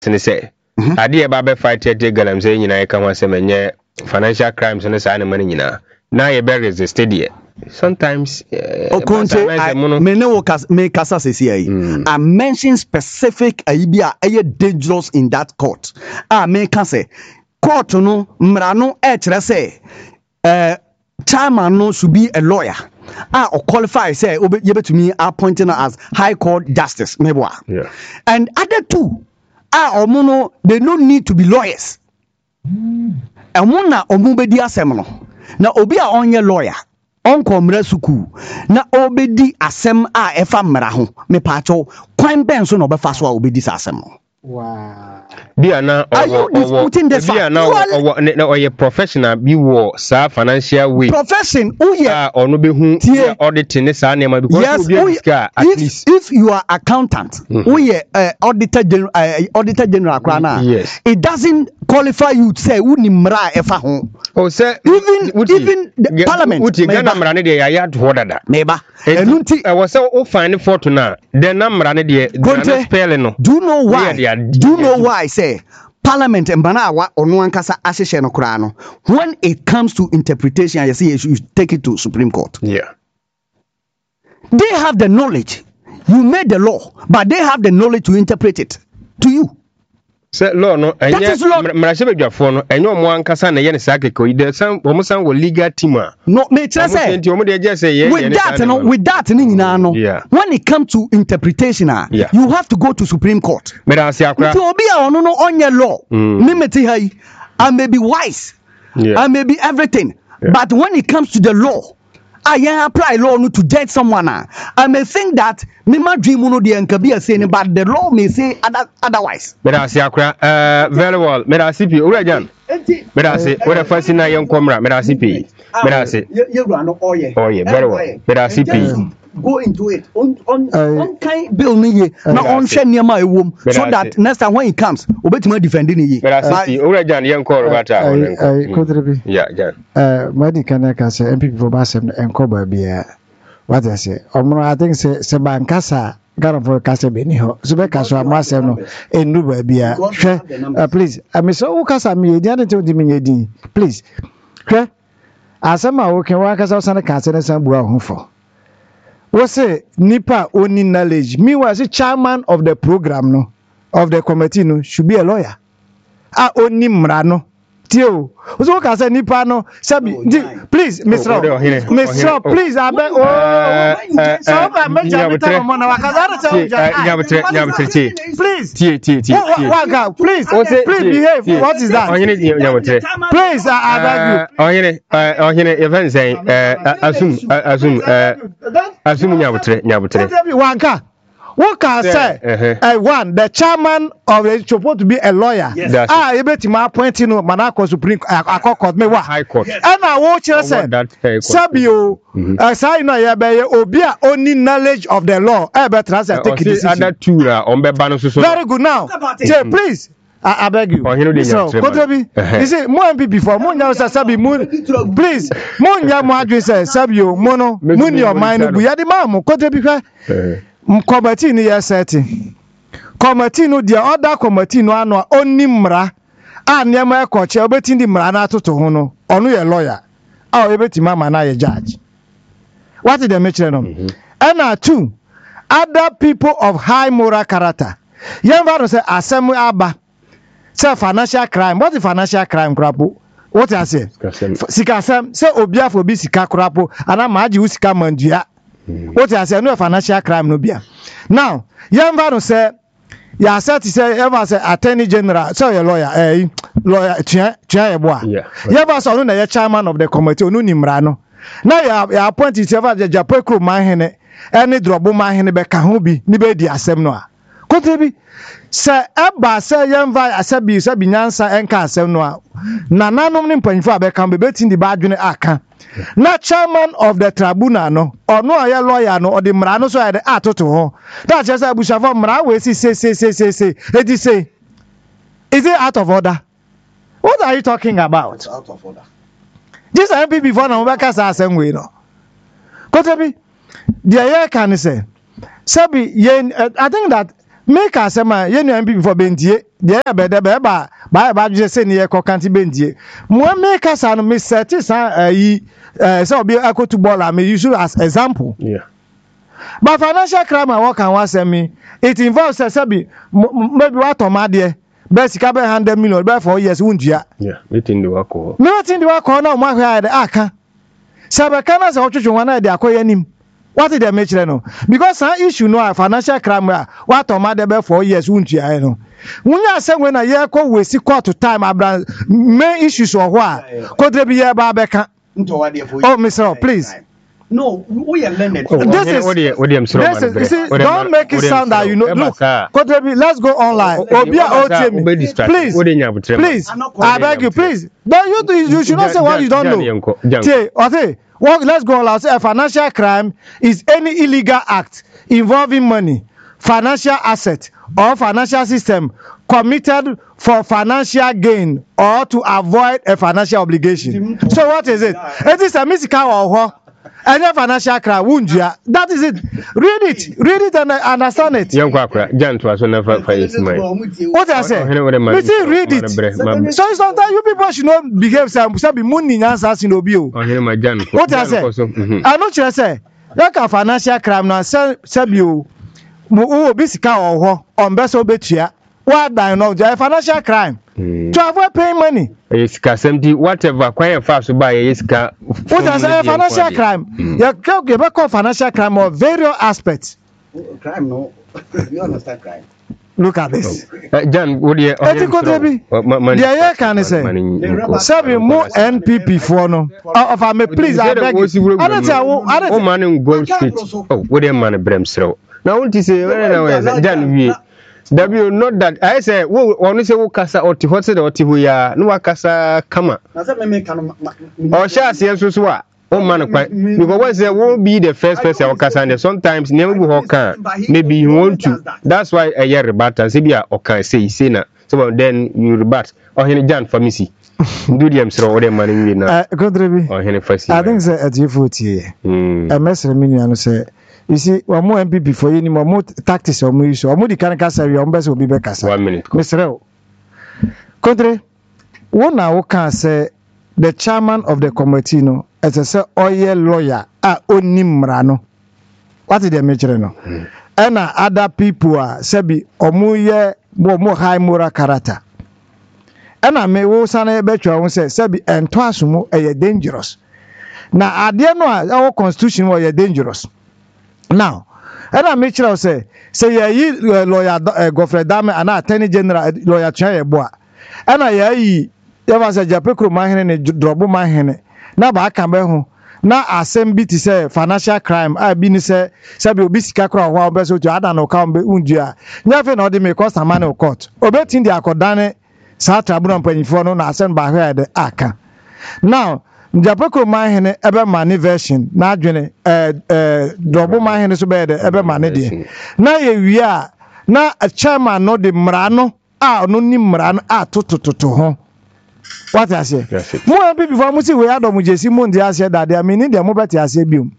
sene say ade e ba be fight te galam say nyina e ka ho say menye financial crimes ne say na mani nyina na ye be resist there sometimes me kasa sesi ayi I mention specific ayi a dangerous in that court me ka say court no mra no e kire say chairman no should be a lawyer or qualify say you bet me appointing as high court justice mebwa and other two omuno they don't need to be lawyers emuna omubedi asem no na obi a onye lawyer onko mra suku na obedi asem a efa mra ho me paacho kwan ben so na obefa so a obedi asem no. Wow. Bia na oye professional bi wo sa financial way profession ono be hu auditing ne sa nema because at least if you are accountant we auditor general krana it doesn't qualify you to say uni mra efa ho say even the parliament uti Ghana mra ne de ya to hodada meba enunti I was so find for na the mra ne de spell no do you know why I say parliament mbana wa ono ankasa ahihye no kra no when it comes to interpretation you see you take it to Supreme Court. They have the knowledge. You made the law but they have the knowledge to interpret it to you. Say law no mrashe bedwafo no enyo mo ankasa na ye ne sakeko ide san omo san wo legal team no me try say with that ni nyina no when it comes to interpretation you have to go to Supreme Court. Me da se akra to obi a ono no onye law me meti hai I may be wise I may be everything but when it comes to the law I apply law no to judge someone. I may think that me ma dream no dey nka be say but the law may say otherwise. Me da se akra very well. Me da CP urajan. Me da se we da fasi na yen komra me da CP. Me da se you no oye very well. Me da CP go into it on kind bill ni na on hwe niam a ewom so that next time when he comes obetima defending ni me da CP urajan yen ko robata kodrebi madi kana ka say MPP for basem enko ba bia what I say I think say bankasa Ghana for kasa beni ho so be kaso amasem no enu ba bia hwe please me so wo kasa me edi ante odi me edi please hwe asema wo ken wa kasa osan kasa ne san bua ho fo wo say nipa oni knowledge me was a chairman of the program no of the committee no should be a lawyer oni mra no Tio, so can say nipa no sabi please Mr. Please I beg so ba meja beta mo na wakazara say please please behave what is that please I beg you ohine even say asum nyabutre wanka what can say one the chairman of the supposed to be a lawyer ebetima appointing no manako Supreme court me wa high court and I watch say sabio say no ya be obi a only knowledge of the law better say take it other two on be ban so very good now say please I beg you so Kotobi you see more MPP before mo nya say sabi please mo nya mo adwe say sabio mo no mo your mind bu ya di ma mo Kotobi hwe committee ni yeseti committee no the other committee no ano oni mra niam ekoche obeti ndi mra na atoto ho no ono ye lawyer obeti mama na ye judge what did they mention no and two other people of high moral character yemva say asem aba say financial crime what is financial crime krapo what I say sikasem say obiafo bi sika krapo ana maaji usika mandua what I say no financial crime no bia now yemva no say ya set say ever say attorney general so your lawyer tia eboa yemva so no na chairman of the committee onu nimra no now ya appoint it ever the japekro manhene any drobo manhene be ka ho bi ni be di asem no a kotebi say eba say yemva asabi sabi nyansa enka asem no a nananom ne mpanfo abeka be betin di badwene aka na chairman of the tribunal no ono aye lawyer no odi mra no so ya de atoto ho that just abushafo mra we say edi say is it out of order? What are you talking about? Out of order. This MP before na mbaka sa asem we no kotebi the year can say sabi I think that make asema ye nu MP before bentie de ya bede be ba je say ne ye kokanti bentie mo make asa no me set sa yi say obi akotu ball am use as example. But financial crime what can one say me it involves maybe what tomade Besika be 100 million be 4 years wunjia. Meeting the work o. Meeting the work o na mo hwa de aka. Sabe kana se otwotwo wana de akoye nim. What did they make no? Because some issue no financial crime what tomade be 4 years wunjia no. Wunya say when na ye ko we see court time abran main issues or what kodre bi ye ba beka. Oh Mr. please. No, we are learned. This is don't make it sound that you know. Look, let's go online. Please, I beg you, please. You should not say what you don't know. Okay, well, let's go online. A financial crime is any illegal act involving money, financial asset, or financial system committed for financial gain or to avoid a financial obligation. So what is it? It is a mystical or what? Any financial crime, that is it. Read it and understand it. Young Quacker, Jan was never for his mind. What I say? Read it. So sometimes you people should not behave some be money answers in Obio. What I say? I know what I say. Like a financial crime now, Sabio, who be sick or on best obetia. What I know, a financial crime. To avoid paying money. It's empty, whatever, quite fast to buy a car. What is a financial crime? You can't call financial crime of various aspects. Crime, no. You understand crime. Look at this. John, would you? The can say, Sabi more NPP for no. Of I may please, I beg you. Oh, man, in Gold Street. Oh, what a man, Bremsrow. Now, what is it? John, W not that I say only say kasa oti hot say oti hu ya no wakasa kama o sha se so so a o man kwa because say won't be the first person wakasa and sometimes never go hoka maybe you want to that's why a year rebut and say bia o kan say na so then you rebut o hen Jan famisi do them so o dem man we na Godrebi o hen fasi I think say at you a message me no say you see, one more MP for you, more tactics or use, or more the can cast your best will be back. 1 minute. Mr. Country, one now can say the chairman of the committee, no, as I say, oil lawyer, only Mrano. What is the major no? And other people are Sebi or more high moral character. And I may also bet you, I won't say, Sebi and Twasumo are dangerous. Now, I didn't know our constitution was dangerous. Now, and I make sure say lawyer Godfrey Dame and attorney general lawyer Chayeboa. And I was a Japekro Mahene Drobo Mahene. Now ba can be home. Now assembly to say financial crime. I been say Sabi Obisika Kra wa obeso to ada no ka unjia. Nyafe na odi me cost amane o court. Obetin dia akodane sa tribunal mpanyifo no na asem ba hwe de aka. Now Japeko mahene ebe mani version na adwene drobo mahene so be de ebe mani de na ye wia na chairman no de mrano no ni mrano totototo ho what I say mo be before mo si we adom jesi mo ndi ase dade I mean de mo beti ase biom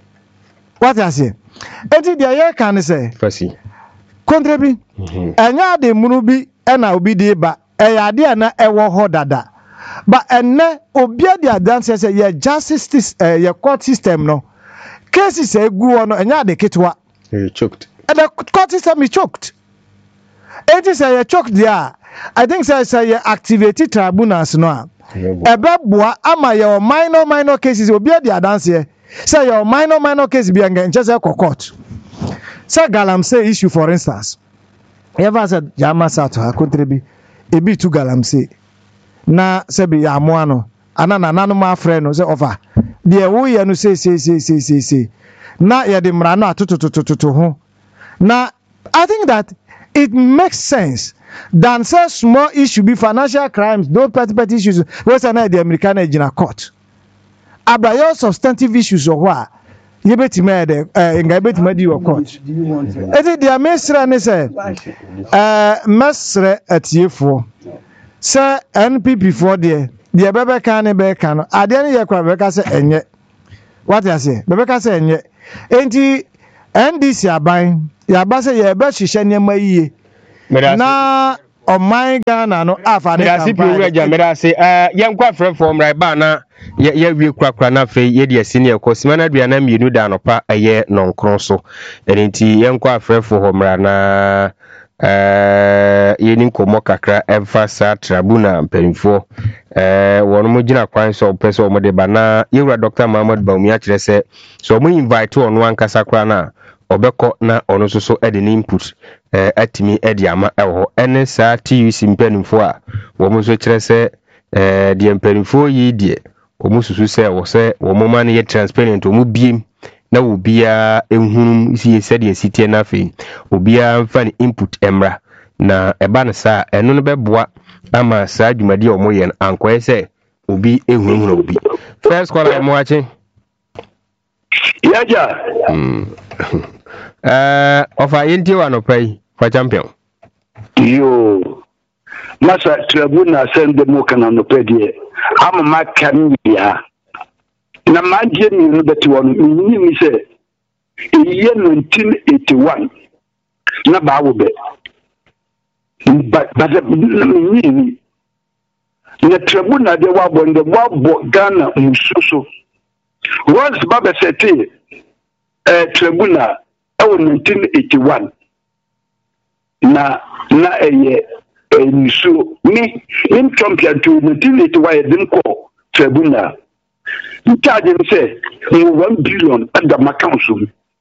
what I say enti de ye kan say fasi kontrabi enya de munu bi na obi de ba ade na ewo ho dada. But and obia the advance say your justice your court system no cases say go on and ya de kitwa choked and the court system is choked. It is a choked there. I think say you activate tribunals no ebeboa ama your minor cases obia the advance here say your minor case be and just a court say galamsey issue for instance ever said jama sato akontribi ebi to galamsey na sebi ya amoano ana na nanu ma frɛ no se ofa de wo ye no se na ye de mra no atototototo ho na I think that it makes sense than say small issue be financial crimes those petty issues we say na the American agina court abrayo substantive issues or what ye betime de nga betime di your court it the mesra ne say mesre atiefo say NPP for there the bebe kan be kan no ade ne ye kwa be ka say enye what you say bebe ka say enye enti NDC aban ya ba se ye be hihye nyema yiye na oman Ghana no afa ne kan ba ya ja mera se yenkwa frefo mrai ba na ye wie kwakwa na fe ye de senior kosima na aduana mienu da no pa aye nonkron so enti yenkwa frefo ho mra na yeni nkomo kakra emphasa tribuna mpenfo wono mo gina kwan so pese o mo de ba na yewura Dr. Muhammad Bawumia kire se so mo invite ono ankasa kra na obekọ na ono so ede ni input atimi ede ama ewo ene sa TUC mpenfo a wo mo so kire se de mpenfo yi de wo mo susu se wo se wo mo ma ne ye transparent wo mo biem na obia ehunum si sede sitie na fe obia mfa ni input emra na eba na sa eno no beboa ama sa adwumadi o moye ankoe se obi ehunum na obi first call mo ache yaja ofa yenti wa no pai for champion yo masa tribuna sende mo kana no pedie ama makan ya na maje ni no beti wonu mi se iye 1981 na bawo be but ni na tribuna de wabo nde wabo Ghana mususu once baba sete tribuna ewo 1981 na eye musu ni in champion to 1981 dem ko tribuna charge say 1 billion at the account so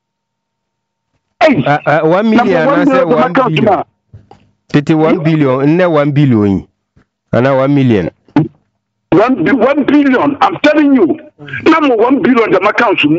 1 million na say 1 billion 51 billion in 1 billion and 1 million 1 billion I'm telling you number 1 billion the account so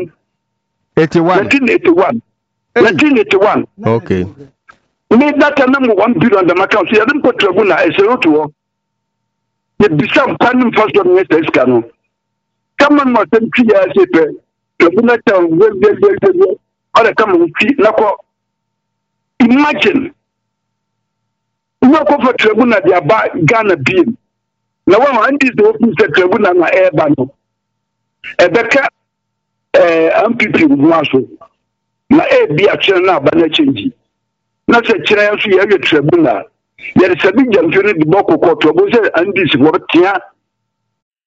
1981 okay me that number 1 billion the account so you don't put tribuna as a to you be some planning first on next cano come on more than 3 years ago tribuna town all the come nako imagine no go for tribuna dia ba Ghana beam na one and this the open tribuna na eba no ebeka MPP nwaso na bi a chere na ba na change na se chere so ye tribuna ye de sabi jamfiri de boko court obo se and this wo tia